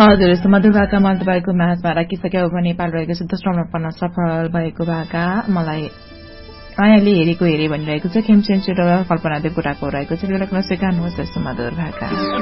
हजुर यस्तो मधुर भाकामा तपाईँको म्याचमा राखिसक्यो भने नेपाल रहेको छ दोस्रो राउन्डमा पर्न सफल भएको भाका मलाई मायाले हेरेको हेरे भनिरहेको छ खेमसेन्चुर र कल्पना देवकोटाको रहेको छ बेला स्वीकार्नुहोस् यस्तो मधुर भाका